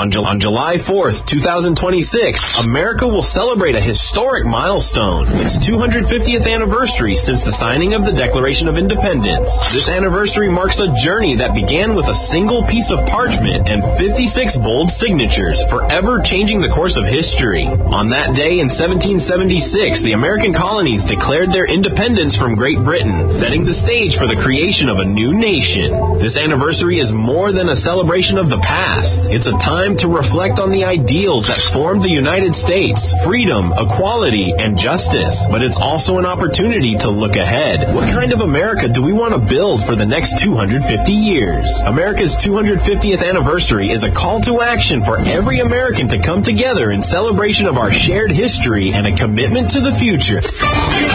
On July 4th, 2026, America will celebrate a historic milestone. Its 250th anniversary since the signing of the Declaration of Independence. This anniversary marks a journey that began with a single piece of parchment and 56 bold signatures, forever changing the course of history. On that day in 1776, the American colonies declared their independence from Great Britain, setting the stage for the creation of a new nation. This anniversary is more than a celebration of the past. It's a time to reflect on the ideals that formed the United States: freedom, equality, and justice. But it's also an opportunity to look ahead. What kind of America do we want to build for the next 250 years? America's 250th anniversary is a call to action for every American to come together in celebration of our shared history and a commitment to the future.